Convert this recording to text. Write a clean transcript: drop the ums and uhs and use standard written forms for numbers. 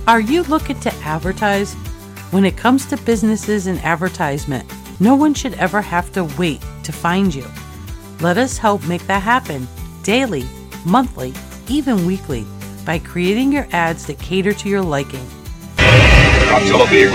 Are you looking to advertise? When it comes to businesses and advertisement, no one should ever have to wait to find you. Let us help make that happen daily, monthly, even weekly by creating your ads that cater to your liking.